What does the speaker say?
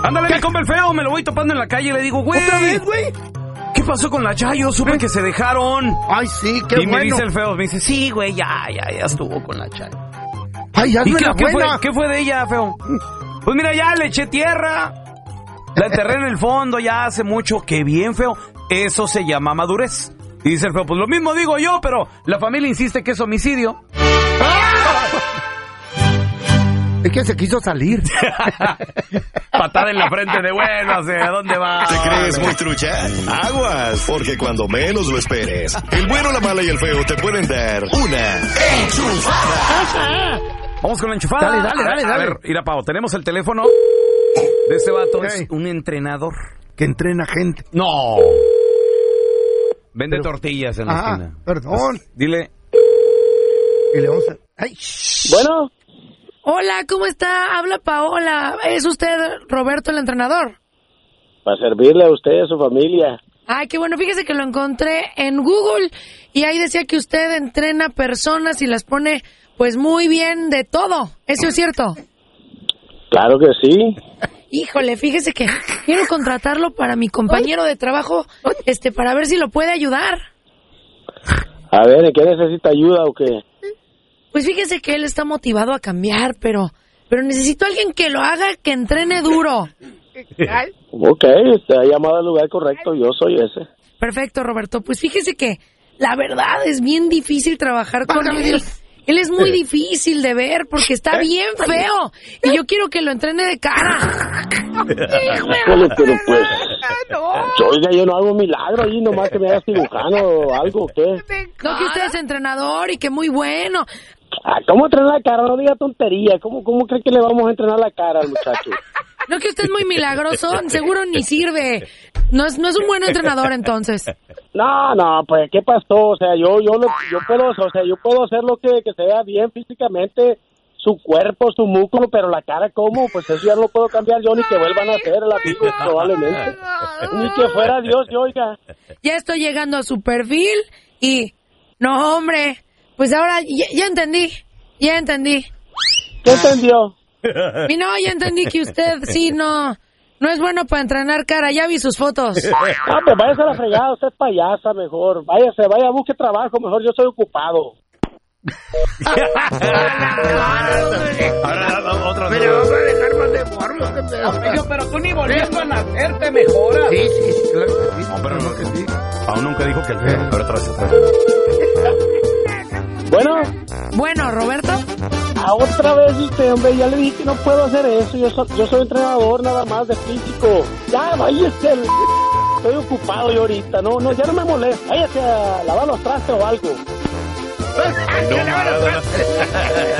Ándale, mi compa el feo, me lo voy topando en la calle y le digo, güey. ¿Otra vez, güey? ¿Qué pasó con la Chayo? Supe que se dejaron. Ay, sí, qué y bueno. me dice el feo, me dice, sí, güey, ya estuvo con la Chayo. Ay, ya ¿Y la buena. qué fue de ella, feo? Pues mira, ya le eché tierra, la enterré en el fondo ya hace mucho. Qué bien, feo. Eso se llama madurez. Y dice el feo, pues lo mismo digo yo, pero la familia insiste que es homicidio. Es que se quiso salir. Patada en la frente de bueno, ¿a dónde va? ¿Te crees muy trucha? Aguas, porque cuando menos lo esperes, el bueno, la mala y el feo te pueden dar una enchufada. Vamos con la enchufada. Dale. A ver, mira, Pau, tenemos el teléfono de este vato. Okay. Es un entrenador. Que entrena gente. No. Vende tortillas en la esquina. Perdón. Dile. Y le vamos a... Ay, Bueno. Hola, ¿cómo está? Habla Paola. ¿Es usted Roberto, el entrenador? Para servirle a usted y a su familia. Ay, qué bueno. Fíjese que lo encontré en Google y ahí decía que usted entrena personas y las pone, pues, muy bien de todo. ¿Eso es cierto? Claro que sí. Híjole, fíjese que quiero contratarlo para mi compañero de trabajo, para ver si lo puede ayudar. A ver, ¿en qué necesita ayuda o qué? Pues fíjese que él está motivado a cambiar, pero necesito a alguien que lo haga, que entrene duro. Ok, usted ha llamado al lugar correcto, yo soy ese. Perfecto, Roberto. Pues fíjese que la verdad es bien difícil trabajar con él. Él es muy difícil de ver porque está bien feo y yo quiero que lo entrene de cara. Híjole, pero pues... Oiga, yo no hago un milagro allí, nomás que me haga cirujano o algo, ¿qué? No, que usted es entrenador y que muy bueno. ¿Cómo entrenar la cara? No diga tontería. ¿Cómo cree que le vamos a entrenar la cara al muchacho? No, que usted es muy milagroso, seguro ni sirve. No es un buen entrenador, entonces. No, pues, ¿qué pasó? O sea, yo puedo hacer lo que se vea bien físicamente, su cuerpo, su músculo, pero la cara, ¿cómo? Pues eso ya no lo puedo cambiar yo, ni que vuelvan a hacer el amigo, probablemente. Ni que fuera Dios, yo, oiga. Ya estoy llegando a su perfil y... No, hombre, pues ahora ya entendí. ¿Qué entendió? Ya entendí que usted sí no es bueno para entrenar cara, ya vi sus fotos. Ah, pues váyase a la fregada, usted es payasa mejor. Vaya, busque trabajo, mejor yo estoy ocupado. Ahora otra vez. Pero vamos a dejar más de forma. Pero tú ni volviendo a nacer te mejoras. Sí, claro que sí. No, pero Claro que sí. aún nunca dijo que el feo. Pero otra vez. Bueno, Roberto. Otra vez usted, hombre, ya le dije que no puedo hacer eso. Yo soy entrenador nada más de físico. Ya, váyase. Estoy ocupado yo ahorita. No, ya no me molesta. Váyase a lavar los trastes o algo. No,